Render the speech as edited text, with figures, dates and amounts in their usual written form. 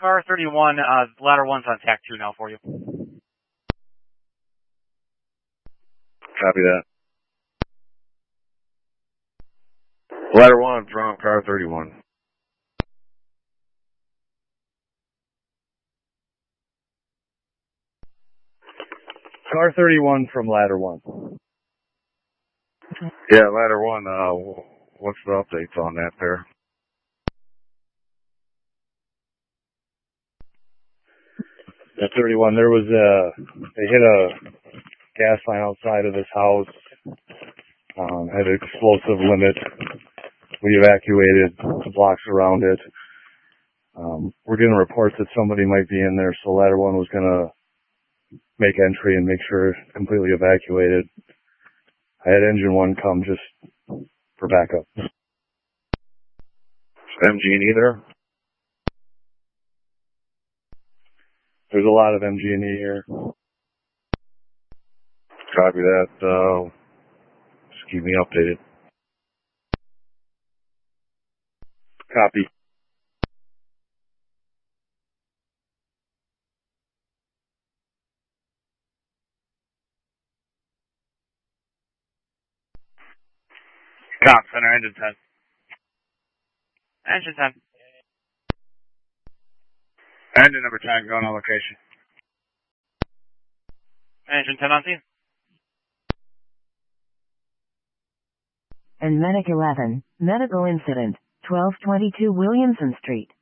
Car 31, ladder 1's on TAC 2 now for you. Copy that. Ladder 1 from car 31. Car 31 from ladder 1. Yeah, ladder 1, what's the updates on that pair? At 31, there was they hit a gas line outside of this house, had an explosive limit. We evacuated the blocks around it. We're getting reports that somebody might be in there, so ladder 1 was going to make entry and make sure it's completely evacuated. I had engine 1 come just for backup. MG&E there? There's a lot of MG&E here. Copy that. Just keep me updated. Copy. Cop center, engine 10. Engine 10. Engine number 10 going on location. Engine 10 on scene. And Medic 11, medical incident, 1222 Williamson Street.